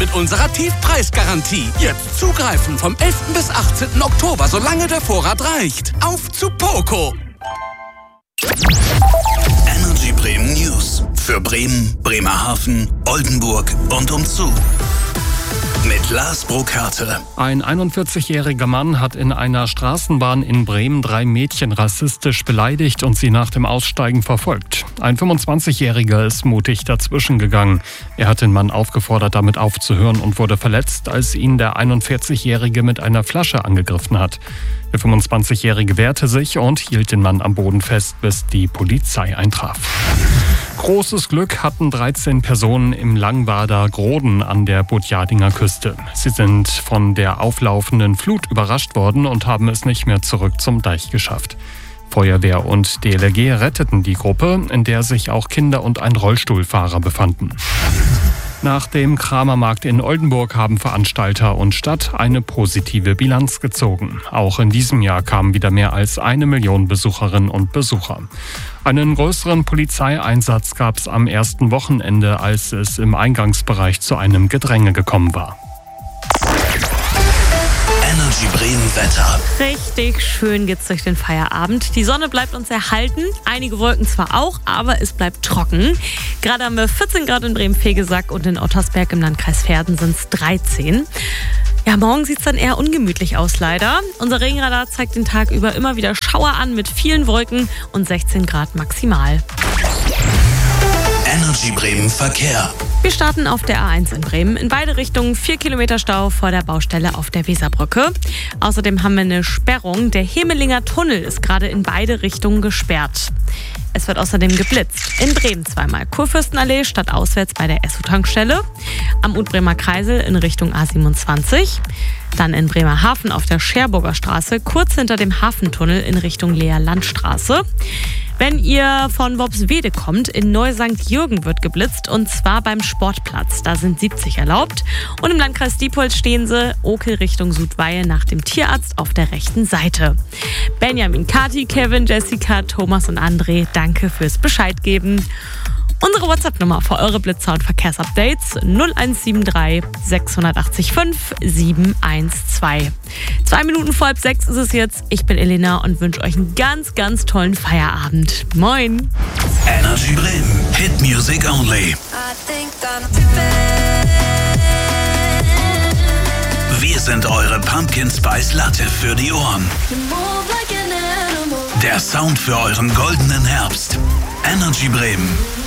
Mit unserer Tiefpreisgarantie. Jetzt zugreifen vom 11. bis 18. Oktober, solange der Vorrat reicht. Auf zu Poco! Energy Bremen News. Für Bremen, Bremerhaven, Oldenburg und umzu. Mit Lars Burkhardt. Ein 41-jähriger Mann hat in einer Straßenbahn in Bremen 3 Mädchen rassistisch beleidigt und sie nach dem Aussteigen verfolgt. Ein 25-jähriger ist mutig dazwischen gegangen. Er hat den Mann aufgefordert, damit aufzuhören und wurde verletzt, als ihn der 41-jährige mit einer Flasche angegriffen hat. Der 25-jährige wehrte sich und hielt den Mann am Boden fest, bis die Polizei eintraf. Großes Glück hatten 13 Personen im Langwader Groden an der Butjadinger Küste. Sie sind von der auflaufenden Flut überrascht worden und haben es nicht mehr zurück zum Deich geschafft. Feuerwehr und DLRG retteten die Gruppe, in der sich auch Kinder und ein Rollstuhlfahrer befanden. Nach dem Kramermarkt in Oldenburg haben Veranstalter und Stadt eine positive Bilanz gezogen. Auch in diesem Jahr kamen wieder mehr als 1 Million Besucherinnen und Besucher. Einen größeren Polizeieinsatz gab es am ersten Wochenende, als es im Eingangsbereich zu einem Gedränge gekommen war. Energy Bremen Wetter. Richtig schön geht's durch den Feierabend. Die Sonne bleibt uns erhalten, einige Wolken zwar auch, aber es bleibt trocken. Gerade haben wir 14 Grad in Bremen-Vegesack und in Ottersberg im Landkreis Verden sind es 13. Ja, morgen sieht es dann eher ungemütlich aus, leider. Unser Regenradar zeigt den Tag über immer wieder Schauer an mit vielen Wolken und 16 Grad maximal. Energy Bremen Verkehr. Wir starten auf der A1 in Bremen. In beide Richtungen 4 Kilometer Stau vor der Baustelle auf der Weserbrücke. Außerdem haben wir eine Sperrung. Der Hemelinger Tunnel ist gerade in beide Richtungen gesperrt. Es wird außerdem geblitzt. In Bremen zweimal. Kurfürstenallee stadtauswärts bei der Esso-Tankstelle. Am Utbremer Kreisel in Richtung A27. Dann in Bremerhaven auf der Scherburger Straße, kurz hinter dem Hafentunnel in Richtung Leer-Landstraße. Wenn ihr von Worpswede kommt, in Neu-St. Jürgen wird geblitzt und zwar beim Sportplatz. Da sind 70 erlaubt. Und im Landkreis Diepholz stehen sie, Okel Richtung Südweihe nach dem Tierarzt auf der rechten Seite. Benjamin, Kati, Kevin, Jessica, Thomas und André, danke fürs Bescheid geben. Unsere WhatsApp-Nummer für eure Blitzer- und Verkehrsupdates 0173 685 712. 2 Minuten vor 5:30 ist es jetzt. Ich bin Elena und wünsche euch einen ganz, ganz tollen Feierabend. Moin! Energy Bremen. Hit Music Only. Wir sind eure Pumpkin Spice Latte für die Ohren. Der Sound für euren goldenen Herbst. Energy Bremen.